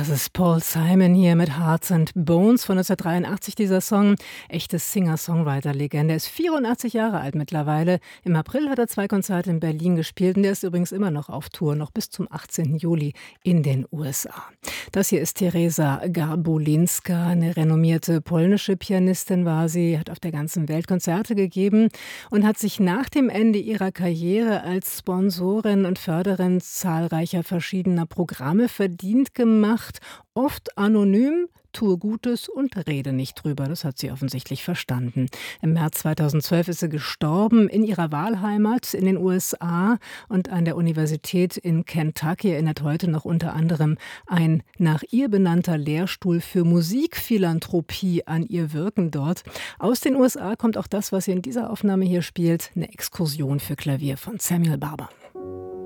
Das ist Paul Simon hier mit Hearts and Bones von 1983, dieser Song. Echte Singer-Songwriter-Legende. Er ist 84 Jahre alt mittlerweile. Im April hat er 2 Konzerte in Berlin gespielt und der ist übrigens immer noch auf Tour, noch bis zum 18. Juli in den USA. Das hier ist Teresa Garbolinska, eine renommierte polnische Pianistin war sie, hat auf der ganzen Welt Konzerte gegeben und hat sich nach dem Ende ihrer Karriere als Sponsorin und Förderin zahlreicher verschiedener Programme verdient gemacht. Oft anonym, tue Gutes und rede nicht drüber. Das hat sie offensichtlich verstanden. Im März 2012 ist sie gestorben in ihrer Wahlheimat in den USA und an der Universität in Kentucky erinnert heute noch unter anderem ein nach ihr benannter Lehrstuhl für Musikphilanthropie an ihr Wirken dort. Aus den USA kommt auch das, was sie in dieser Aufnahme hier spielt, eine Exkursion für Klavier von Samuel Barber.